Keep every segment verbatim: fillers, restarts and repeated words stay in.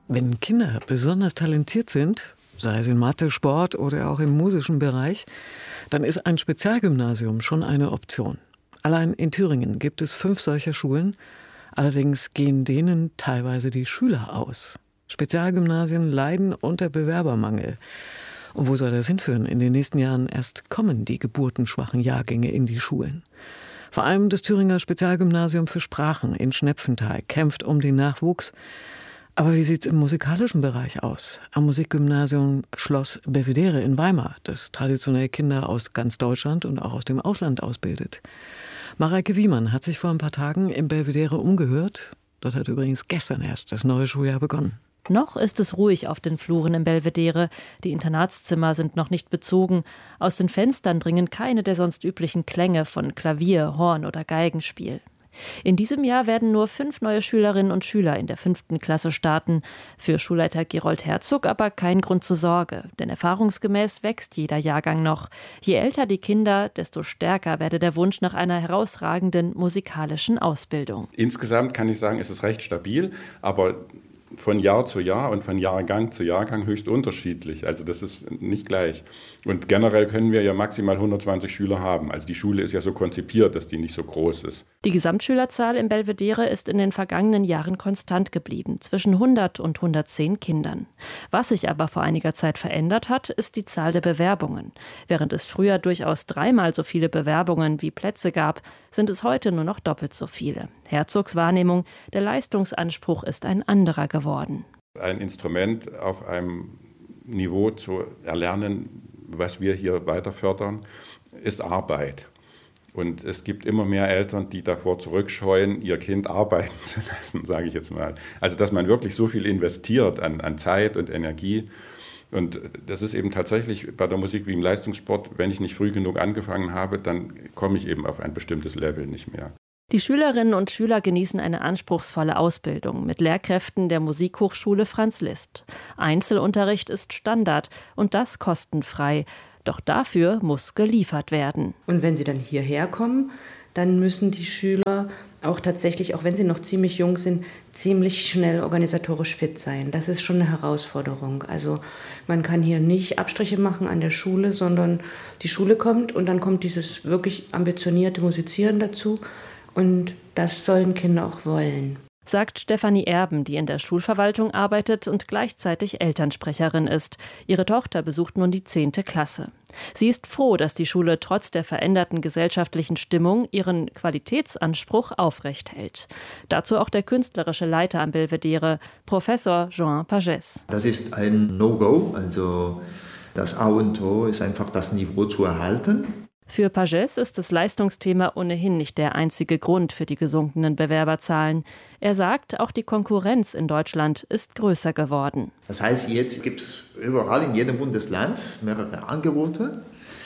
Wenn Kinder besonders talentiert sind, sei es in Mathe, Sport oder auch im musischen Bereich, dann ist ein Spezialgymnasium schon eine Option. Allein in Thüringen gibt es fünf solcher Schulen. Allerdings gehen denen teilweise die Schüler aus. Spezialgymnasien leiden unter Bewerbermangel. Und wo soll das hinführen? In den nächsten Jahren erst kommen die geburtenschwachen Jahrgänge in die Schulen. Vor allem das Thüringer Spezialgymnasium für Sprachen in Schnepfenthal kämpft um den Nachwuchs. Aber wie sieht es im musikalischen Bereich aus? Am Musikgymnasium Schloss Belvedere in Weimar, das traditionell Kinder aus ganz Deutschland und auch aus dem Ausland ausbildet. Mareike Wiemann hat sich vor ein paar Tagen im Belvedere umgehört. Dort hat übrigens gestern erst das neue Schuljahr begonnen. Noch ist es ruhig auf den Fluren im Belvedere. Die Internatszimmer sind noch nicht bezogen. Aus den Fenstern dringen keine der sonst üblichen Klänge von Klavier, Horn oder Geigenspiel. In diesem Jahr werden nur fünf neue Schülerinnen und Schüler in der fünften Klasse starten. Für Schulleiter Gerold Herzog aber kein Grund zur Sorge, denn erfahrungsgemäß wächst jeder Jahrgang noch. Je älter die Kinder, desto stärker werde der Wunsch nach einer herausragenden musikalischen Ausbildung. Insgesamt kann ich sagen, es ist recht stabil, aber von Jahr zu Jahr und von Jahrgang zu Jahrgang höchst unterschiedlich. Also das ist nicht gleich. Und generell können wir ja maximal hundertzwanzig Schüler haben. Also die Schule ist ja so konzipiert, dass die nicht so groß ist. Die Gesamtschülerzahl im Belvedere ist in den vergangenen Jahren konstant geblieben, zwischen hundert und hundertzehn Kindern. Was sich aber vor einiger Zeit verändert hat, ist die Zahl der Bewerbungen. Während es früher durchaus dreimal so viele Bewerbungen wie Plätze gab, sind es heute nur noch doppelt so viele. Herzogs Wahrnehmung, der Leistungsanspruch ist ein anderer geworden. Ein Instrument auf einem Niveau zu erlernen, was wir hier weiter fördern, ist Arbeit. Und es gibt immer mehr Eltern, die davor zurückscheuen, ihr Kind arbeiten zu lassen, sage ich jetzt mal. Also dass man wirklich so viel investiert an, an Zeit und Energie. Und das ist eben tatsächlich bei der Musik wie im Leistungssport, wenn ich nicht früh genug angefangen habe, dann komme ich eben auf ein bestimmtes Level nicht mehr. Die Schülerinnen und Schüler genießen eine anspruchsvolle Ausbildung mit Lehrkräften der Musikhochschule Franz Liszt. Einzelunterricht ist Standard und das kostenfrei. Doch dafür muss geliefert werden. Und wenn sie dann hierher kommen, dann müssen die Schüler auch tatsächlich, auch wenn sie noch ziemlich jung sind, ziemlich schnell organisatorisch fit sein. Das ist schon eine Herausforderung. Also man kann hier nicht Abstriche machen an der Schule, sondern die Schule kommt und dann kommt dieses wirklich ambitionierte Musizieren dazu. Und das sollen Kinder auch wollen. Sagt Stefanie Erben, die in der Schulverwaltung arbeitet und gleichzeitig Elternsprecherin ist. Ihre Tochter besucht nun die zehnte Klasse. Sie ist froh, dass die Schule trotz der veränderten gesellschaftlichen Stimmung ihren Qualitätsanspruch aufrechthält. Dazu auch der künstlerische Leiter am Belvedere, Professor Joan Pagès. Das ist ein No-Go, also das A und O ist einfach das Niveau zu erhalten. Für Pagès ist das Leistungsthema ohnehin nicht der einzige Grund für die gesunkenen Bewerberzahlen. Er sagt, auch die Konkurrenz in Deutschland ist größer geworden. Das heißt, jetzt gibt es überall in jedem Bundesland mehrere Angebote.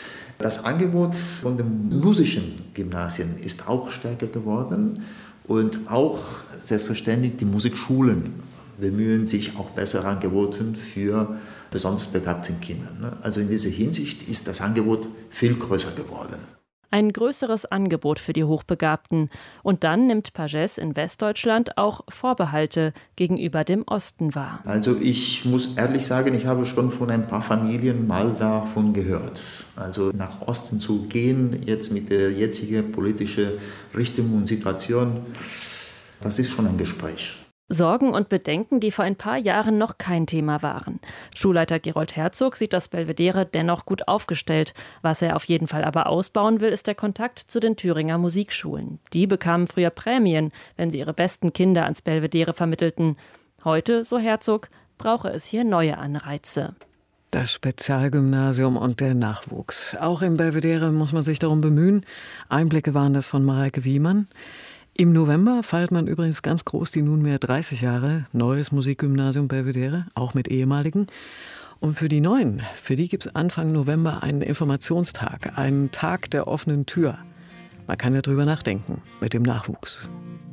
Das Angebot von den musischen Gymnasien ist auch stärker geworden und auch selbstverständlich die Musikschulen bemühen sich auch bessere Angebote für besonders begabten Kindern. Also in dieser Hinsicht ist das Angebot viel größer geworden. Ein größeres Angebot für die Hochbegabten. Und dann nimmt Pagès in Westdeutschland auch Vorbehalte gegenüber dem Osten wahr. Also ich muss ehrlich sagen, ich habe schon von ein paar Familien mal davon gehört. Also nach Osten zu gehen, jetzt mit der jetzigen politischen Richtung und Situation, das ist schon ein Gespräch. Sorgen und Bedenken, die vor ein paar Jahren noch kein Thema waren. Schulleiter Gerold Herzog sieht das Belvedere dennoch gut aufgestellt. Was er auf jeden Fall aber ausbauen will, ist der Kontakt zu den Thüringer Musikschulen. Die bekamen früher Prämien, wenn sie ihre besten Kinder ans Belvedere vermittelten. Heute, so Herzog, brauche es hier neue Anreize. Das Spezialgymnasium und der Nachwuchs. Auch im Belvedere muss man sich darum bemühen. Einblicke waren das von Mareike Wiemann. Im November feiert man übrigens ganz groß die nunmehr dreißig Jahre neues Musikgymnasium Belvedere, auch mit ehemaligen. Und für die Neuen, für die gibt es Anfang November einen Informationstag, einen Tag der offenen Tür. Man kann ja drüber nachdenken mit dem Nachwuchs.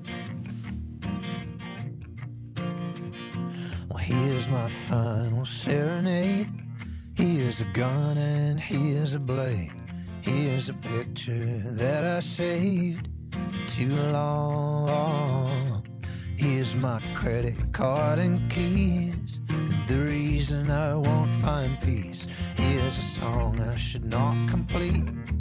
Well, here's my final serenade. Here's a gun and here's a blade. Here's a picture that I saved too long. Here's my credit card and keys. And the reason I won't find peace. Here's a song I should not complete.